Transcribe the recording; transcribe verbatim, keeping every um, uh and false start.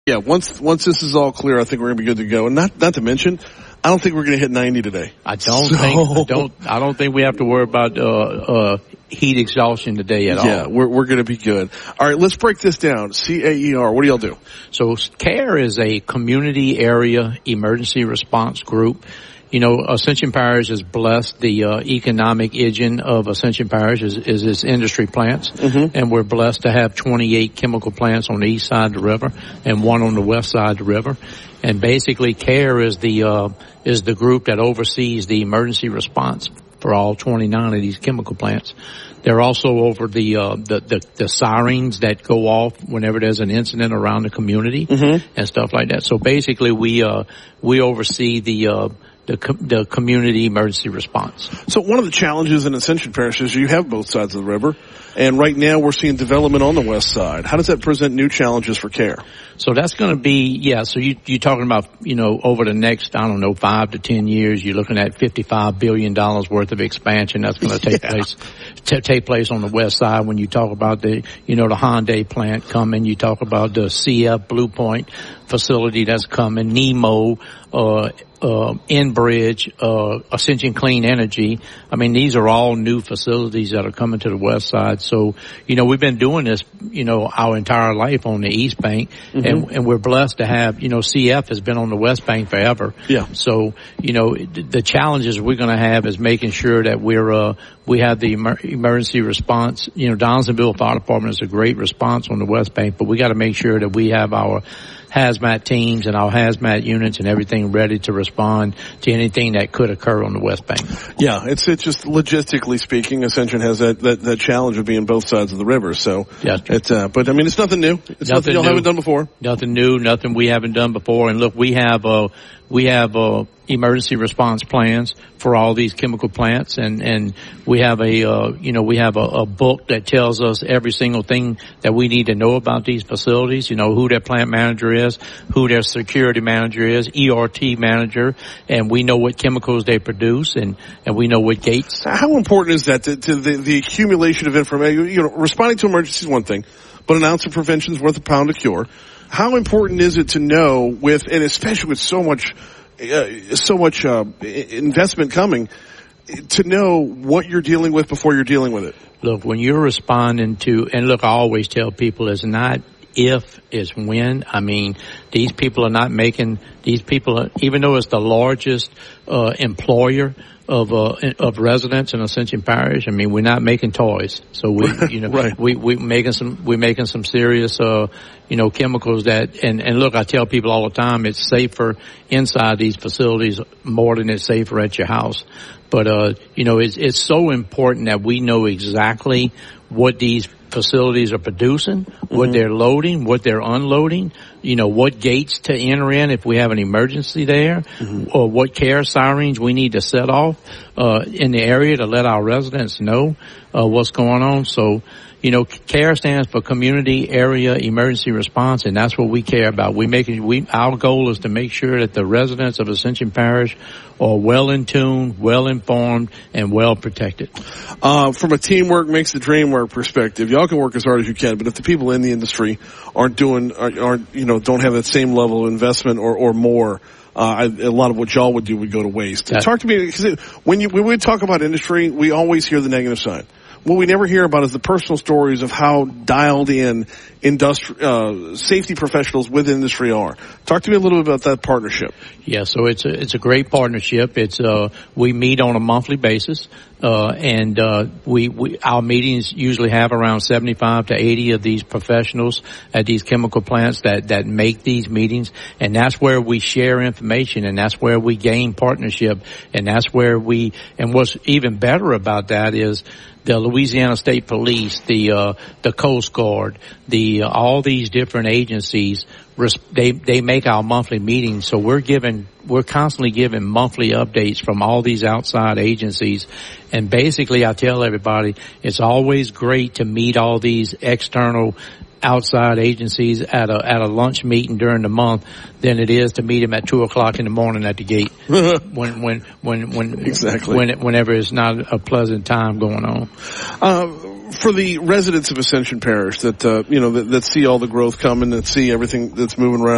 Yeah, once once this is all clear, I think we're going to be good to go. And not not to mention, I don't think we're going to hit ninety today. I don't so, think I don't I don't think we have to worry about uh, uh, heat exhaustion today at yeah, all. Yeah, we're we're going to be good. All right, let's break this down. C A E R, what do y'all do? So CARE is a community area emergency response group. You know, Ascension Parish is blessed. The uh, economic engine of Ascension Parish is, is its industry plants. Mm-hmm. And we're blessed to have twenty-eight chemical plants on the east side of the river and one on the west side of the river. And basically CARE is the, uh, is the group that oversees the emergency response for all twenty-nine of these chemical plants. They're also over the, uh, the, the, the sirens that go off whenever there's an incident around the community mm-hmm. and stuff like that. So basically we, uh, we oversee the, uh, The, the community emergency response. So one of the challenges in Ascension Parish is you have both sides of the river, and right now we're seeing development on the west side. How does that present new challenges for CARE? So that's going to be, yeah, so you, you're talking about, you know, over the next, I don't know, five to ten years, you're looking at fifty-five billion dollars worth of expansion that's going to take yeah. place, t- take place on the west side. When you talk about the, you know, the Hyundai plant coming, you talk about the C F Blue Point facility that's coming, Nemo, uh, uh, Enbridge, uh, Ascension Clean Energy. I mean, these are all new facilities that are coming to the west side. So, you know, we've been doing this, you know, our entire life on the East Bank, mm-hmm. and, and we're blessed to have, you know, C F has been on the West Bank forever. Yeah. So, you know, the challenges we're going to have is making sure that we're, uh, we have the emer- emergency response. You know, Donaldsonville Fire Department is a great response on the West Bank, but we got to make sure that we have our hazmat teams and our hazmat units and everything ready to respond to anything that could occur on the West Bank. Yeah, it's it's just logistically speaking, Ascension has that that, that challenge of being both sides of the river. So yes, it's uh, but I mean it's nothing new. It's nothing, nothing y'all new. haven't done before. Nothing new, nothing we haven't done before. And look, we have uh we have uh emergency response plans for all these chemical plants, and and we have a uh you know we have a, a book that tells us every single thing that we need to know about these facilities. You know, who their plant manager is, who their security manager is, E R T manager, and we know what chemicals they produce, and and we know what gates. How important is that to, to the the accumulation of information? You know, responding to emergencies is one thing, but an ounce of prevention is worth a pound of cure. How important is it to know with, and especially with so much Uh, so much uh, investment coming, to know what you're dealing with before you're dealing with it? Look, when you're responding to, and look, I always tell people it's not if, it's when. I mean, these people are not making, these people, are, even though it's the largest uh, employer of uh, of residents in Ascension Parish, I mean, we're not making toys. So we, you know, right. we we making some we're making some serious uh you know chemicals that, and and look, I tell people all the time, it's safer inside these facilities more than it's safer at your house. But uh you know, it's it's so important that we know exactly what these facilities are producing, what mm-hmm. they're loading, what they're unloading, you know, what gates to enter in if we have an emergency there, mm-hmm. or what CARE sirens we need to set off uh in the area to let our residents know uh what's going on. So, you know, CARE stands for Community Area Emergency Response, and that's what we care about. We make it, we, our goal is to make sure that the residents of Ascension Parish are well in tune, well informed, and well protected. Uh, from a teamwork makes the dream work perspective, y'all can work as hard as you can, but if the people in the industry aren't doing, aren't, aren't you know, don't have that same level of investment or, or more, Uh, I, a lot of what y'all would do would go to waste. Yeah. Talk to me, because when you, when we talk about industry, we always hear the negative side. What we never hear about is the personal stories of how dialed in industri- uh, safety professionals with industry are. Talk to me a little bit about that partnership. Yeah, so it's a, it's a great partnership. It's, uh, we meet on a monthly basis, uh, and, uh, we, we, our meetings usually have around seventy-five to eighty of these professionals at these chemical plants that, that make these meetings, and that's where we share information, and that's where we gain partnership, and that's where we, and what's even better about that is, the Louisiana State Police, the uh the Coast Guard, the uh, all these different agencies, they they make our monthly meetings. So we're giving we're constantly giving monthly updates from all these outside agencies. And basically, I tell everybody, it's always great to meet all these external outside agencies at a at a lunch meeting during the month than it is to meet them at two o'clock in the morning at the gate when when when when exactly when whenever it's not a pleasant time going on. Uh, for the residents of Ascension Parish that uh, you know that, that see all the growth coming, that see everything that's moving around.